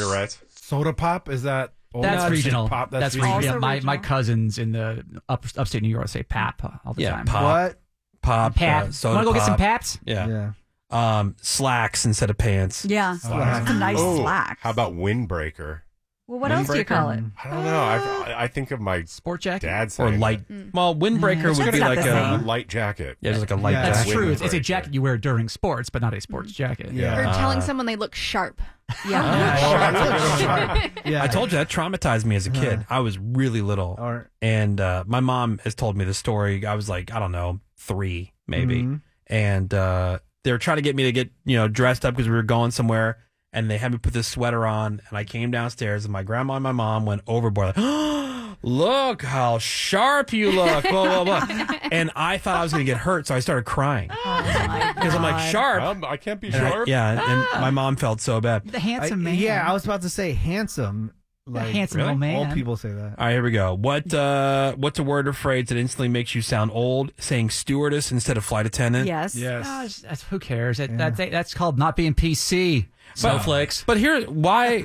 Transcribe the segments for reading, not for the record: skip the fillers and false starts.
cigarettes. Soda pop, is that? That's regional. Pop. That's regional. Yeah, my cousins in the upstate New York say pap all the time. Pop. What? Pop. Pap. Soda Want to go get some pop. paps? Yeah. Slacks instead of pants. Yeah. That's a nice slack. How about windbreaker? Well, what else do you call it? I don't know. I think of my sport jacket dad or saying light. Well, windbreaker would be like a light jacket. Yeah, it's like a light jacket. That's true. It's a jacket you wear during sports, but not a sports jacket. Or telling someone they look sharp. Yeah. I told you that traumatized me as a kid. I was really little. And my mom has told me the story. I was like, I don't know, 3 maybe. And they were trying to get me to get, dressed up because we were going somewhere. And they had me put this sweater on, and I came downstairs, and my grandma and my mom went overboard. Like, look how sharp you look, blah, blah, blah. And I thought I was going to get hurt, so I started crying. Because I'm like, sharp? I can't be And sharp. and my mom felt so bad. The handsome man. Yeah, I was about to say handsome. Like, handsome old man. All people say that. All right, here we go. What's a word or phrase that instantly makes you sound old? Saying stewardess instead of flight attendant? Yes. That's, who cares? That's called not being PC. Snowflakes. But here, why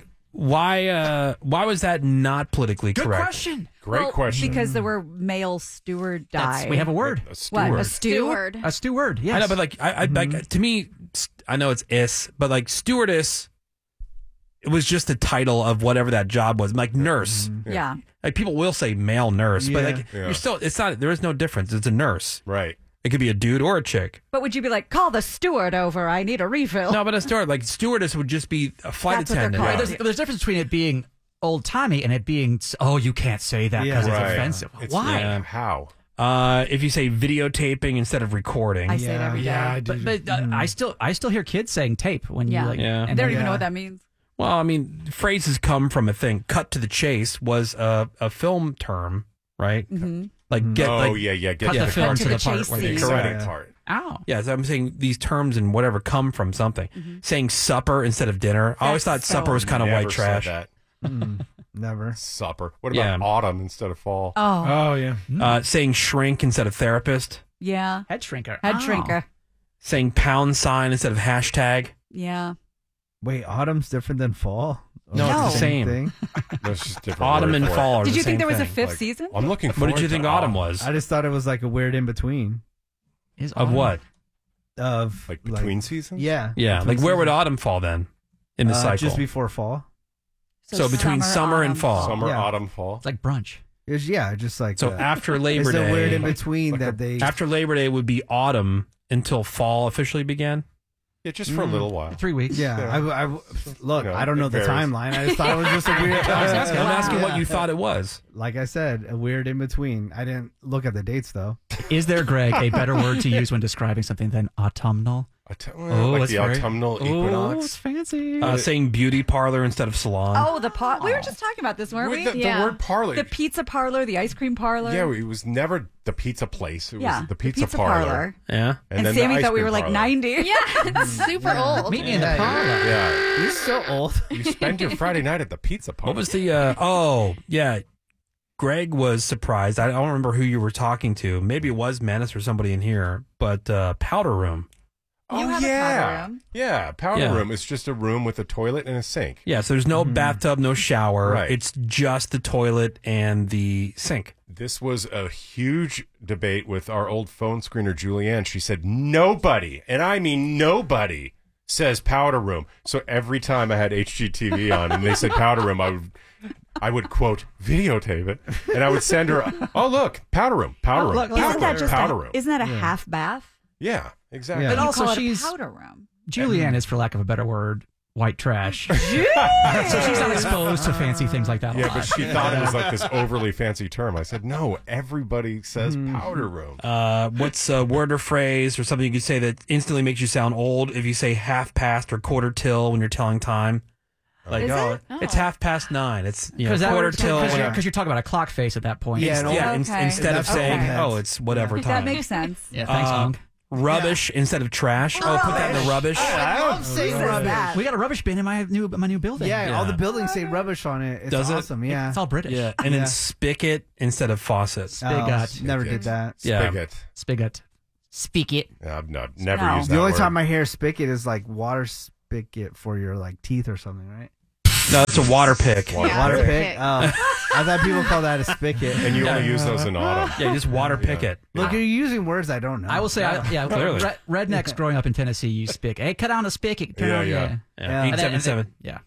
was that not politically Good correct? question. Great question. Because there were male steward die. We have a word. A steward. What? A steward? A steward, yes. I know, but like to me, I know it's is, but like stewardess, it was just the title of whatever that job was. Like nurse. Yeah. Like people will say male nurse, but like you're still, it's not. There is no difference. It's a nurse. Right. It could be a dude or a chick. But would you be like, call the steward over, I need a refill? No, but a steward, like stewardess would just be a flight That's what they're attendant. called. Right, there's a difference between it being old-timey and it being, you can't say that because it's offensive. Why? Yeah. How? If you say videotaping instead of recording. I say it every day. I do. But I still hear kids saying tape when you like. Yeah. And They don't even know what that means. Well, I mean, phrases come from a thing. Cut to the chase was a film term, right? Mm-hmm. Like get Get cut the film to to the the part chase where scene. they exciting part. Ow. Yeah, so I'm saying these terms and whatever come from something. Saying supper instead of dinner. I always thought That's supper was kind of Never white said trash. that. Never. Supper. What about autumn instead of fall? Oh, Oh, yeah. Saying shrink instead of therapist. yeah. Head shrinker. Head Oh. shrinker. Saying pound sign instead of hashtag. Yeah. Wait, autumn's different than fall? No, it's the same. Thing? That's just different. Autumn word and for it. fall are Did the you think same there was a thing. fifth season? I'm looking What forward did you to think autumn was? I just thought it was like a weird in between Is Of autumn- what? of Like between seasons? Yeah. Yeah, between like where would seasons. autumn fall then in the cycle? Just before fall. So between summer and autumn, fall. Summer, Yeah. autumn, fall. It's like brunch. Just like So after Labor it's the Day, weird in between that they. after Labor Day would be autumn until fall officially began. Yeah, just for a little while. 3 weeks. Yeah, look, You know, I don't know it the varies. timeline. I just thought it was just a weird. I'm asking what you thought it was. Like I said, a weird in between. I didn't look at the dates though. Is there, Greg, a better word to use when describing something than autumnal? Like that's the very- autumnal Oh, equinox. it's fancy. Saying beauty parlor instead of salon. Oh, we were just talking about this, weren't we? The word parlor. The pizza parlor, the ice cream parlor. Yeah, it was never the pizza place. It was the pizza, parlor. Yeah. And then Sammy the ice thought we cream were like parlor. 90. Yeah, it's super old. Meet me in the parlor. Yeah. You're so old. You spend your Friday night at the pizza parlor. What was the? Greg was surprised. I don't remember who you were talking to. Maybe it was Menace or somebody in here. But powder room. You have a powder room. Yeah, powder Yeah. room is just a room with a toilet and a sink. Yeah. So there's no bathtub, no shower. Right. It's just the toilet and the sink. This was a huge debate with our old phone screener, Julianne. She said, nobody, and I mean nobody, says powder room. So every time I had HGTV on and they said powder room, I would quote, videotape it, and I would send her, oh, look, powder room, powder room, look, Isn't that just powder room. Isn't that a half bath? Yeah, exactly. Yeah. But You also call it she's a powder room. Julianne is, for lack of a better word, white trash. So she's not exposed to fancy things like that. a Yeah, lot. but she thought it was like this overly fancy term. I said, no, everybody says powder room. What's a word or phrase or something you could say that instantly makes you sound old if you say half past or quarter till when you're telling time? Like, Is it? it's 9:30. It's quarter till. Because you're talking about a clock face at that point. Yeah, Okay. Instead of That's saying, okay. oh, it's whatever That time. makes sense. Yeah, thanks, Hung. Rubbish instead of trash. Oh, put that in the rubbish. I love saying Who says rubbish. that? We got a rubbish bin in my new building. Yeah, all the buildings say rubbish on it. It's Does it? awesome. Yeah. It's all British. Yeah, and then spigot instead of faucet. Spigot. Never did that. Yeah. Spigot. Spigot. Spigot. I've never No. used that The only word. time I hear spigot is like water spigot for your like teeth or something, right? No, it's a water pick. Water pick. Oh, I thought people call that a spigot. And you only use those in autumn. Yeah, just water pick it. Look, you're using words I don't know. I will say, Clearly. rednecks growing up in Tennessee use spigot. Hey, cut down a spigot. Yeah. 877. Yeah.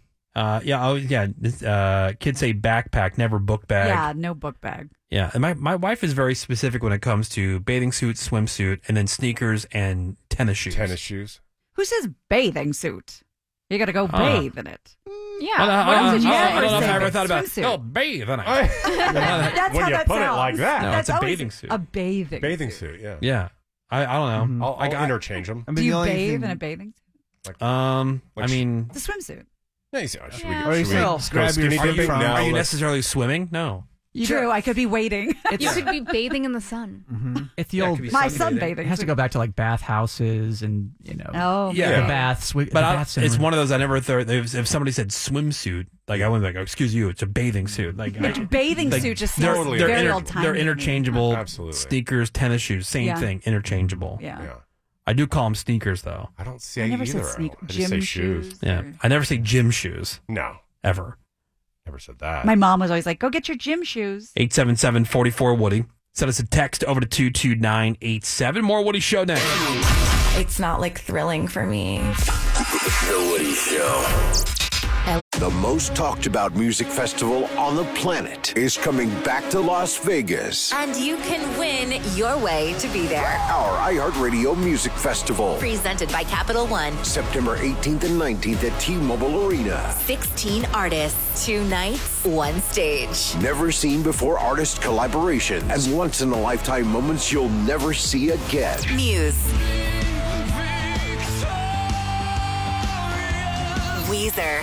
Kids say backpack, never book bag. Yeah, no book bag. Yeah, and my wife is very specific when it comes to bathing suit, swimsuit, and then sneakers and tennis shoes. Tennis shoes. Who says bathing suit? You got to go bathe in it. Yeah. What else did you I say? don't know if I ever thought about Swimsuit. Oh, bathe in it. That's when how you that put it sounds. like that. No, That's it's a always bathing suit. A bathing suit, yeah. Yeah. I don't know. I'll interchange them. I mean, Do the you only bathe thing- in a bathing suit? I mean, The swimsuit. Yeah, you say, should Yeah. we, Or you should say, we "Oh, go grab your skinny feet dipping? from- Now are you let's- necessarily swimming? No. True, I could be waiting. You could be bathing in the sun. It's the Yeah, it old. could be My sunbathing. sunbathing. It has to go back to like bathhouses and Oh, Yeah. the baths. But it's one of those I never thought. If somebody said swimsuit, like I wouldn't be like, oh, excuse you, it's a bathing suit. Like bathing like, suit just they're, sounds they're, very inter- old time. they're interchangeable. Absolutely. Sneakers, tennis shoes, same Yeah. thing, interchangeable. Yeah. Yeah. I do call them sneakers though. I don't say I never either. said sneak. I just Gym say shoes. Yeah, or- I never say gym shoes No, ever. never said that. My mom was always like, "Go get your gym shoes." 877-44-WOODY. Send us a text over to 22987. More Woody Show next. It's not like thrilling for me. The Woody Show. The most talked about music festival on the planet is coming back to Las Vegas. And you can win your way to be there. Our iHeartRadio Music Festival. Presented by Capital One. September 18th and 19th at T-Mobile Arena. 16 artists, 2 nights, 1 stage. Never seen before artist collaborations and once in a lifetime moments you'll never see again. Muse. Weezer.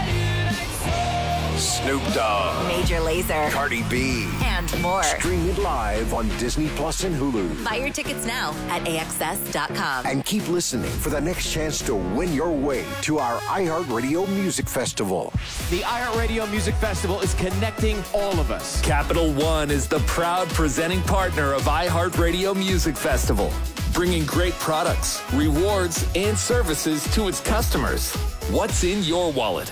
Snoop Dogg. Major Lazer. Cardi B. And more. Stream it live on Disney Plus and Hulu. Buy your tickets now at AXS.com. And keep listening for the next chance to win your way to our iHeartRadio Music Festival. The iHeartRadio Music Festival is connecting all of us. Capital One is the proud presenting partner of iHeartRadio Music Festival, bringing great products, rewards, and services to its customers. What's in your wallet?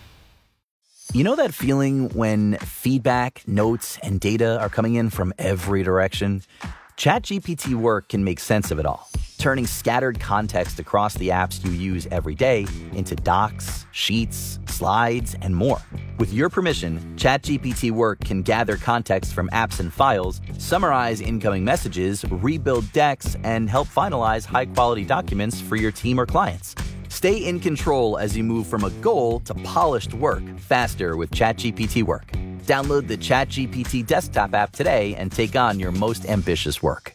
You know that feeling when feedback, notes, and data are coming in from every direction? ChatGPT Work can make sense of it all, turning scattered context across the apps you use every day into docs, sheets, slides, and more. With your permission, ChatGPT Work can gather context from apps and files, summarize incoming messages, rebuild decks, and help finalize high-quality documents for your team or clients. Stay in control as you move from a goal to polished work faster with ChatGPT Work. Download the ChatGPT desktop app today and take on your most ambitious work.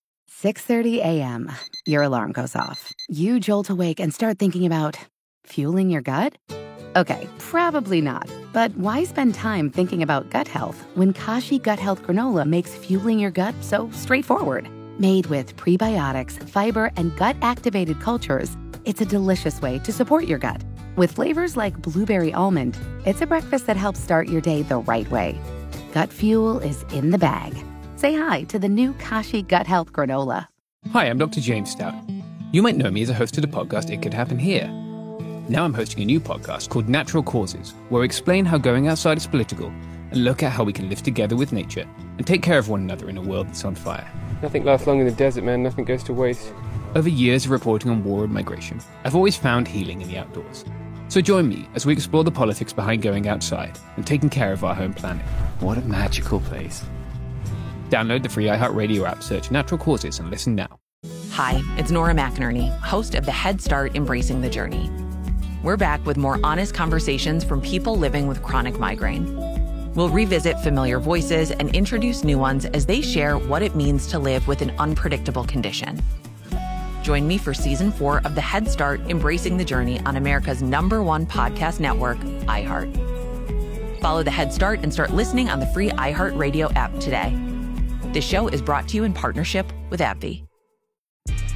6:30 a.m. Your alarm goes off. You jolt awake and start thinking about fueling your gut? Okay, probably not. But why spend time thinking about gut health when Kashi Gut Health Granola makes fueling your gut so straightforward? Made with prebiotics, fiber, and gut-activated cultures, it's a delicious way to support your gut. With flavors like blueberry almond, it's a breakfast that helps start your day the right way. Gut fuel is in the bag. Say hi to the new Kashi Gut Health Granola. Hi, I'm Dr. James Stout. You might know me as a host of the podcast It Could Happen Here. Now I'm hosting a new podcast called Natural Causes, where we explain how going outside is political and look at how we can live together with nature and take care of one another in a world that's on fire. Nothing lasts long in the desert, man. Nothing goes to waste. Over years of reporting on war and migration, I've always found healing in the outdoors. So join me as we explore the politics behind going outside and taking care of our home planet. What a magical place. Download the free iHeartRadio app, search Natural Causes, and listen now. Hi, it's Nora McInerney, host of the Head Start Embracing the Journey. We're back with more honest conversations from people living with chronic migraine. We'll revisit familiar voices and introduce new ones as they share what it means to live with an unpredictable condition. Join me for Season 4 of the Head Start Embracing the Journey on America's #1 podcast network, iHeart. Follow the Head Start and start listening on the free iHeartRadio app today. This show is brought to you in partnership with AbbVie.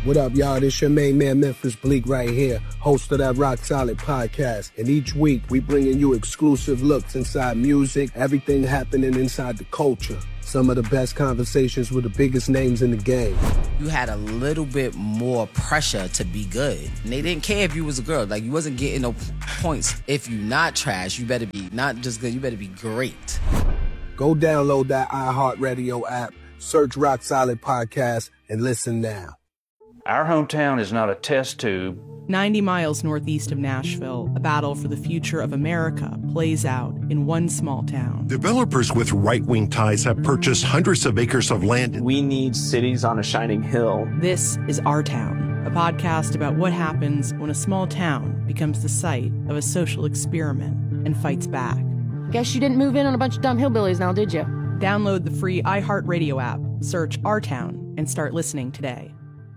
What up, y'all? This your main man, Memphis Bleak, right here, host of that Rock Solid podcast. And each week, we bringing you exclusive looks inside music, everything happening inside the culture. Some of the best conversations with the biggest names in the game. You had a little bit more pressure to be good. And they didn't care if you was a girl. Like, you wasn't getting no points. If you not trash, you better be not just good, you better be great. Go download that iHeartRadio app, search Rock Solid Podcast, and listen now. Our hometown is not a test tube. 90 miles northeast of Nashville, a battle for the future of America plays out in one small town. Developers with right-wing ties have purchased hundreds of acres of land. We need cities on a shining hill. This is Our Town, a podcast about what happens when a small town becomes the site of a social experiment and fights back. Guess you didn't move in on a bunch of dumb hillbillies now, did you? Download the free iHeartRadio app, search Our Town, and start listening today.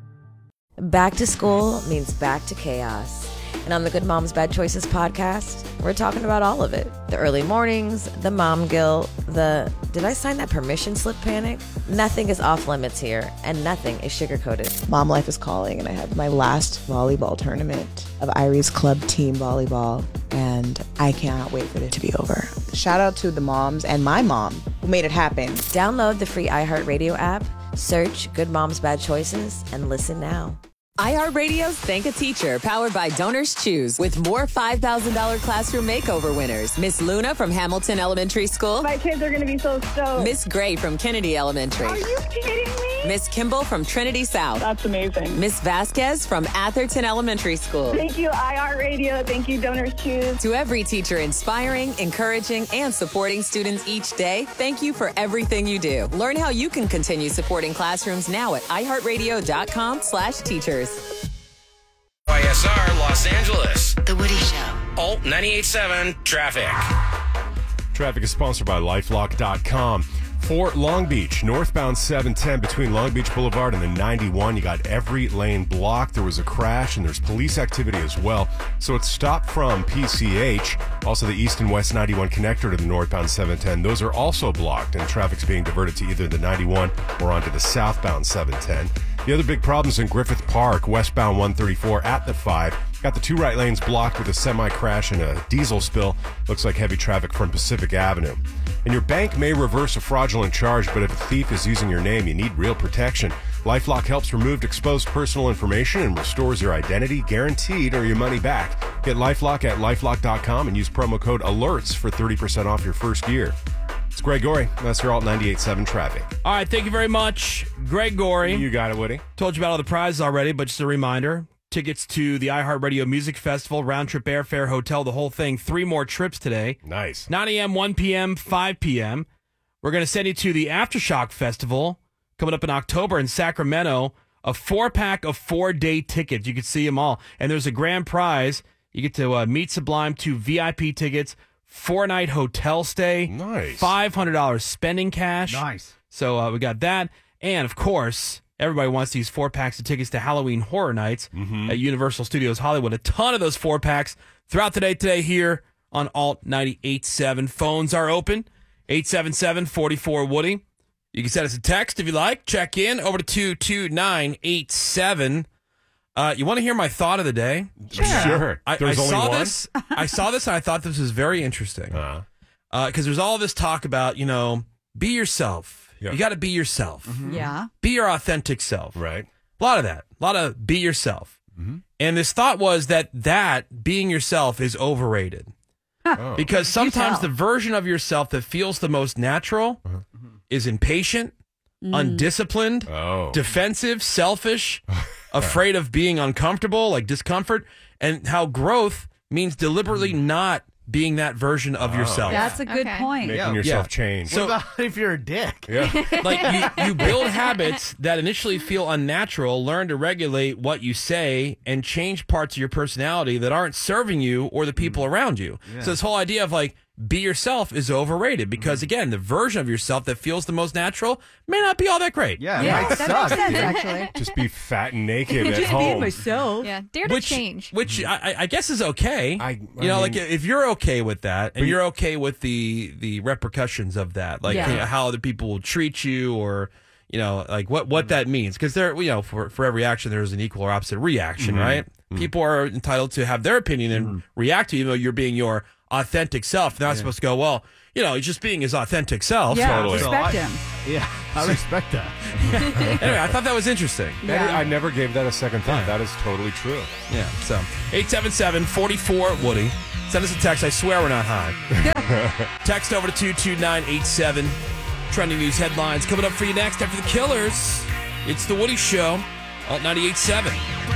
Back to school means back to chaos. And on the Good Moms Bad Choices podcast, we're talking about all of it. The early mornings, the mom guilt, the did I sign that permission slip panic? Nothing is off limits here, and nothing is sugar-coated. Mom life is calling, and I have my last volleyball tournament of Irie's club team volleyball, and I cannot wait for it to be over. Shout out to the moms and my mom who made it happen. Download the free iHeartRadio app, search Good Moms Bad Choices, and listen now. iHeartRadio's Thank a Teacher, powered by Donors Choose, with more $5,000 classroom makeover winners. Miss Luna from Hamilton Elementary School. My kids are going to be so stoked. Miss Gray from Kennedy Elementary. Are you kidding me? Miss Kimball from Trinity South. That's amazing. Miss Vasquez from Atherton Elementary School. Thank you, iHeartRadio. Thank you, Donors Choose. To every teacher inspiring, encouraging, and supporting students each day, thank you for everything you do. Learn how you can continue supporting classrooms now at iHeartRadio.com/teachers. YSR Los Angeles. The Woody Show. Alt 98.7 Traffic. Traffic is sponsored by LifeLock.com. For Long Beach, northbound 710 between Long Beach Boulevard and the 91, you got every lane blocked. There was a crash, and there's police activity as well. So it's stopped from PCH. Also, the east and west 91 connector to the northbound 710. Those are also blocked, and traffic's being diverted to either the 91 or onto the southbound 710. The other big problems in Griffith Park, westbound 134 at the 5. Got the two right lanes blocked with a semi-crash and a diesel spill. Looks like heavy traffic from Pacific Avenue. And your bank may reverse a fraudulent charge, but if a thief is using your name, you need real protection. LifeLock helps remove exposed personal information and restores your identity, guaranteed, or your money back. Get LifeLock at LifeLock.com and use promo code ALERTS for 30% off your first year. It's Greg Gorey. That's your Alt 98.7 Traffic. All right, thank you very much, Greg Gorey. You got it, Woody. Told you about all the prizes already, but just a reminder. Tickets to the iHeartRadio Music Festival, round-trip airfare, hotel, the whole thing. 3 more trips today. Nice. 9 a.m., 1 p.m., 5 p.m. We're going to send you to the Aftershock Festival coming up in October in Sacramento. A 4-pack of 4-day tickets. You can see them all. And there's a grand prize. You get to meet Sublime, 2 VIP tickets, 4-night hotel stay. Nice. $500 spending cash. Nice. So we got that. And, of course, everybody wants these 4-packs of tickets to Halloween Horror Nights at Universal Studios Hollywood. A ton of those 4-packs throughout the day today here on Alt 98.7. Phones are open, 877-44-WOODY. You can send us a text if you like. Check in over to 22987. You want to hear my thought of the day? Sure. I saw this. I saw this and I thought this was very interesting. Because there's all this talk about, be yourself. Yep. You got to be yourself. Mm-hmm. Yeah. Be your authentic self. Right. A lot of that. A lot of be yourself. Mm-hmm. And this thought was that being yourself is overrated. Because sometimes the version of yourself that feels the most natural is impatient, undisciplined, defensive, selfish, afraid of being uncomfortable, like discomfort, and how growth means deliberately not being that version of yourself. That's a good point. Making yourself change. So, what about if you're a dick? Yeah. Like you build habits that initially feel unnatural, learn to regulate what you say, and change parts of your personality that aren't serving you or the people around you. Yeah. So this whole idea of be yourself is overrated because, again, the version of yourself that feels the most natural may not be all that great. Yeah, it might suck. Makes sense, actually. Just be fat and naked at just home. being myself. Yeah, dare to change. Which I guess is okay. I mean, if you're okay with that and you're okay with the repercussions of that, how other people will treat you or, you know, like what that means. Because for every action, there's an equal or opposite reaction, right? People are entitled to have their opinion and react to you, even though you're being your authentic self. They're not supposed to go, well, you know, he's just being his authentic self. Yeah, Totally. respect him. Yeah, I respect that. Anyway, I thought that was interesting. I never gave that a second thought. That is totally true. Yeah, so 877-44-WOODY. Send us a text. I swear we're not high. Text over to 22987. Trending news headlines coming up for you next after the Killers. It's The Woody Show, Alt 98.7.